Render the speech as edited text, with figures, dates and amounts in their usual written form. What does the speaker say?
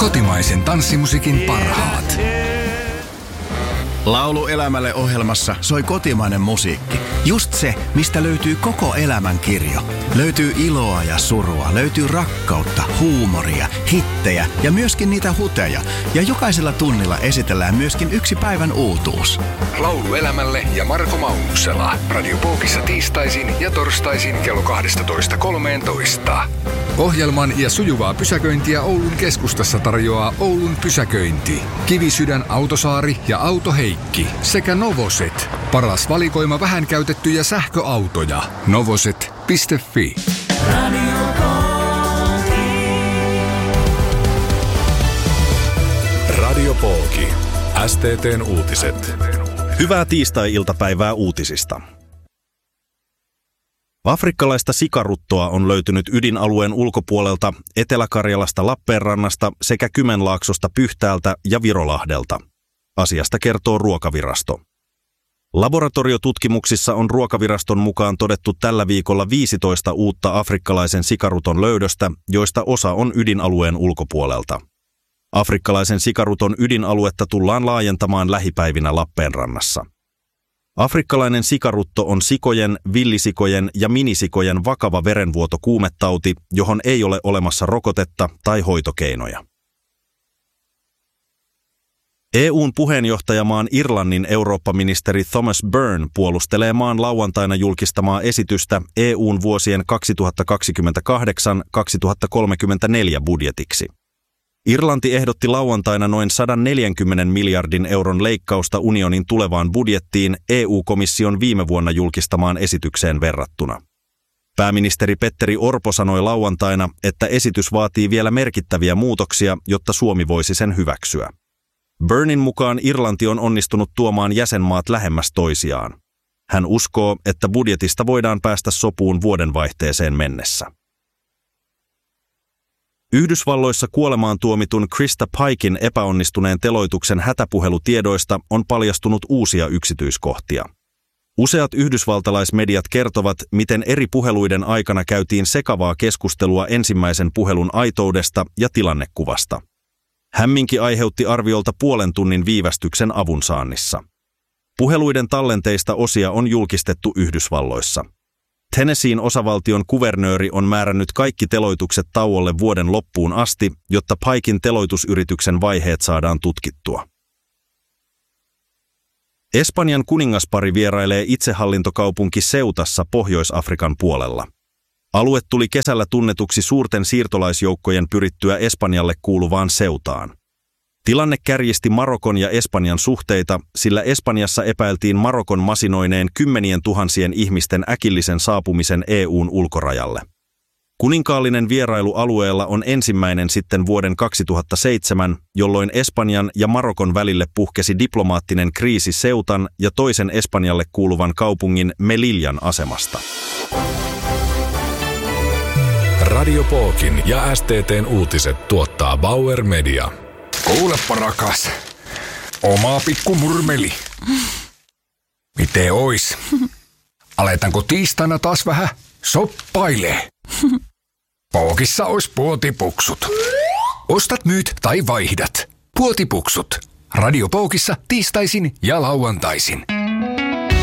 Kotimaisen tanssimusiikin parhaat. Laulu elämälle -ohjelmassa soi kotimainen musiikki. Just se, mistä löytyy koko elämän kirjo. Löytyy iloa ja surua, löytyy rakkautta, huumoria, hittejä ja myöskin niitä huteja. Ja jokaisella tunnilla esitellään myöskin yksi päivän uutuus. Laulu elämälle ja Marko Maunuksela. Radio Pookissa tiistaisin ja torstaisin kello 12:13. Ohjelman ja sujuvaa pysäköintiä Oulun keskustassa tarjoaa Oulun pysäköinti. Kivisydän Autosaari ja Auto Heikki sekä Novoset. Paras valikoima vähän käytettyjä sähköautoja. Novoset.fi. Radio Pooki. STT:n uutiset. Hyvää tiistai-iltapäivää uutisista. Afrikkalaista sikaruttoa on löytynyt ydinalueen ulkopuolelta Etelä-Karjalasta Lappeenrannasta sekä Kymenlaaksosta Pyhtäältä ja Virolahdelta. Asiasta kertoo Ruokavirasto. Laboratoriotutkimuksissa on Ruokaviraston mukaan todettu tällä viikolla 15 uutta afrikkalaisen sikaruton löydöstä, joista osa on ydinalueen ulkopuolelta. Afrikkalaisen sikaruton ydinaluetta tullaan laajentamaan lähipäivinä Lappeenrannassa. Afrikkalainen sikarutto on sikojen, villisikojen ja minisikojen vakava verenvuotokuumetauti, johon ei ole olemassa rokotetta tai hoitokeinoja. EU:n puheenjohtajamaan Irlannin Eurooppa-ministeri Thomas Byrne puolustelee maan lauantaina julkistamaa esitystä EU:n vuosien 2028-2034 budjetiksi. Irlanti ehdotti lauantaina noin 140 miljardin euron leikkausta unionin tulevaan budjettiin EU-komission viime vuonna julkistamaan esitykseen verrattuna. Pääministeri Petteri Orpo sanoi lauantaina, että esitys vaatii vielä merkittäviä muutoksia, jotta Suomi voisi sen hyväksyä. Byrnen mukaan Irlanti on onnistunut tuomaan jäsenmaat lähemmäs toisiaan. Hän uskoo, että budjetista voidaan päästä sopuun vuodenvaihteeseen mennessä. Yhdysvalloissa kuolemaan tuomitun Krista Pikein epäonnistuneen teloituksen hätäpuhelutiedoista on paljastunut uusia yksityiskohtia. Useat yhdysvaltalaismediat kertovat, miten eri puheluiden aikana käytiin sekavaa keskustelua ensimmäisen puhelun aitoudesta ja tilannekuvasta. Hämminki aiheutti arviolta puolen tunnin viivästyksen avunsaannissa. Puheluiden tallenteista osia on julkistettu Yhdysvalloissa. Tennesseein osavaltion kuvernööri on määrännyt kaikki teloitukset tauolle vuoden loppuun asti, jotta Pikein teloitusyrityksen vaiheet saadaan tutkittua. Espanjan kuningaspari vierailee itsehallintokaupunki Ceutassa Pohjois-Afrikan puolella. Alue tuli kesällä tunnetuksi suurten siirtolaisjoukkojen pyrittyä Espanjalle kuuluvaan Ceutaan. Tilanne kärjisti Marokon ja Espanjan suhteita, sillä Espanjassa epäiltiin Marokon masinoineen kymmenien tuhansien ihmisten äkillisen saapumisen EU:n ulkorajalle. Kuninkaallinen vierailu alueella on ensimmäinen sitten vuoden 2007, jolloin Espanjan ja Marokon välille puhkesi diplomaattinen kriisi Ceutan ja toisen Espanjalle kuuluvan kaupungin Melillan asemasta. Radio Pookin ja STT:n uutiset tuottaa Bauer Media. Kuulepa rakas, oma pikku murmeli. Miten ois? Aletaanko tiistaina taas vähän soppailee? Pookissa ois puotipuksut. Ostat, myyt tai vaihdat. Puotipuksut. Radio Pookissa tiistaisin ja lauantaisin.